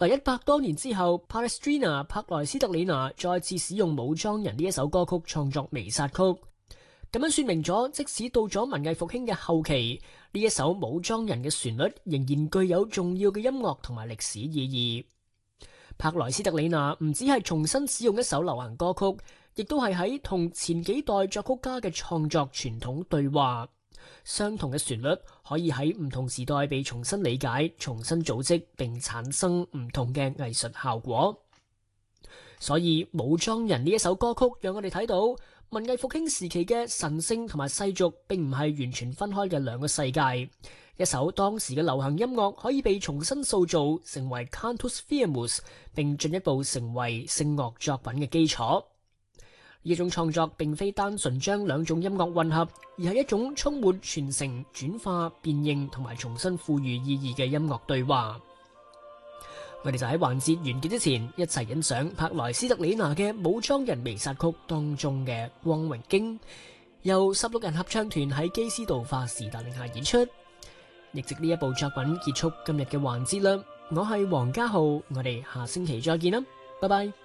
100多年之後 Palestrina 柏萊斯特里娜再次使用武裝人呢一首歌曲創作彌撒曲，咁樣說明咗，即使到咗文藝復興嘅後期，呢一首武裝人嘅旋律仍然具有重要嘅音樂同埋歷史意義。柏萊斯特里娜唔只係重新使用一首流行歌曲，亦都係喺同前幾代作曲家嘅創作傳統對話。相同嘅旋律可以喺唔同時代被重新理解、重新組織，並產生唔同嘅藝術效果。所以武裝人呢一首歌曲讓我哋睇到文藝復興時期嘅神聖同埋世俗並唔係完全分開嘅兩個世界。一首當時嘅流行音樂可以被重新塑造成為 Cantus Firmus， 並進一步成為聖樂作品嘅基礎。呢種創作並非單純將兩種音樂混合，而係一種充滿傳承、轉化、變應同埋重新賦予意義嘅音樂對話。我哋就喺環節完結之前，一齊欣賞柏萊斯特里娜嘅武裝人彌撒曲當中嘅光榮經，由16人合唱團喺基斯道化士達寧下演出。亦藉呢一部作品結束今日嘅環節啦。我係黃家浩，我哋下星期再見啦，拜拜。